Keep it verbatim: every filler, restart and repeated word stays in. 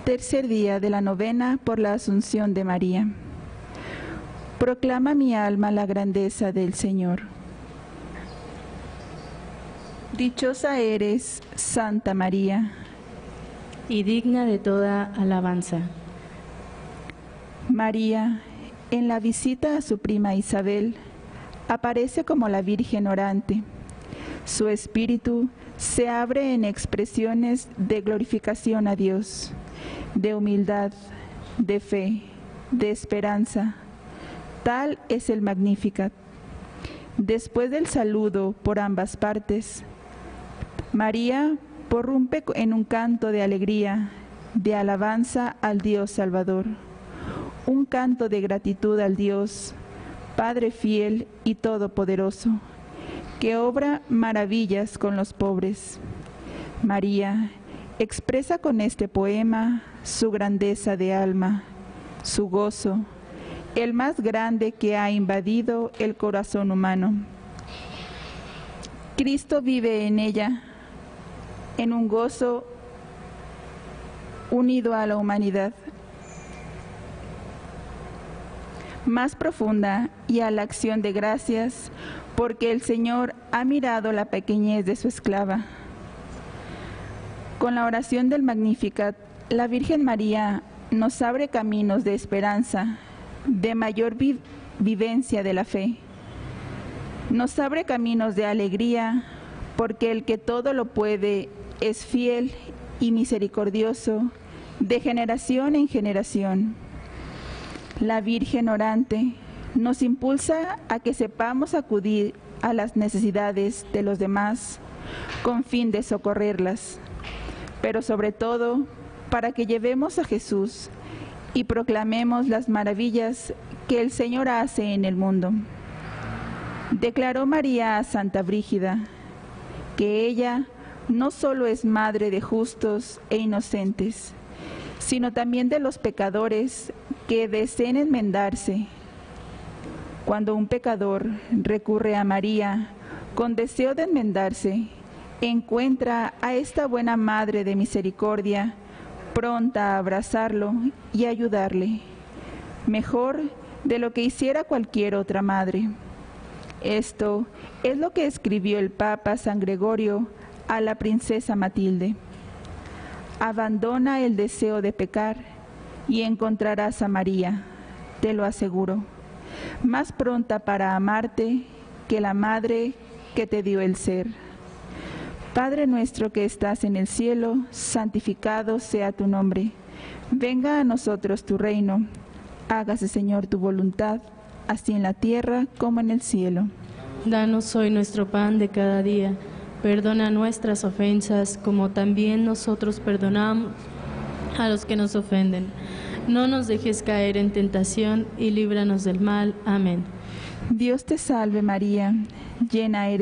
Tercer día de la novena por la Asunción de María. Proclama mi alma la grandeza del Señor. Dichosa eres, Santa María, y digna de toda alabanza. María, en la visita a su prima Isabel, aparece como la Virgen orante. Su espíritu se abre en expresiones de glorificación a Dios, de humildad, de fe, de esperanza. Tal es el Magnificat. Después del saludo por ambas partes, María prorrumpe en un canto de alegría, de alabanza al Dios Salvador, un canto de gratitud al Dios, Padre fiel y todopoderoso, que obra maravillas con los pobres. María expresa con este poema su grandeza de alma, su gozo, el más grande que ha invadido el corazón humano. Cristo vive en ella, en un gozo unido a la humanidad más profunda y a la acción de gracias, porque el Señor ha mirado la pequeñez de su esclava. Con la oración del Magnificat, la Virgen María nos abre caminos de esperanza, de mayor vi- vivencia de la fe. Nos abre caminos de alegría, porque el que todo lo puede es fiel y misericordioso, de generación en generación. La Virgen orante nos impulsa a que sepamos acudir a las necesidades de los demás con fin de socorrerlas, pero sobre todo para que llevemos a Jesús y proclamemos las maravillas que el Señor hace en el mundo. Declaró María a Santa Brígida que ella no solo es madre de justos e inocentes, sino también de los pecadores que deseen enmendarse. Cuando un pecador recurre a María con deseo de enmendarse, encuentra a esta buena Madre de Misericordia, pronta a abrazarlo y ayudarle, mejor de lo que hiciera cualquier otra madre. Esto es lo que escribió el Papa San Gregorio a la princesa Matilde. Abandona el deseo de pecar y encontrarás a María, te lo aseguro, más pronta para amarte que la madre que te dio el ser. Padre nuestro que estás en el cielo, santificado sea tu nombre. Venga a nosotros tu reino. Hágase, Señor, tu voluntad, así en la tierra como en el cielo. Danos hoy nuestro pan de cada día. Perdona nuestras ofensas, como también nosotros perdonamos a los que nos ofenden. No nos dejes caer en tentación y líbranos del mal. Amén. Dios te salve María, llena eres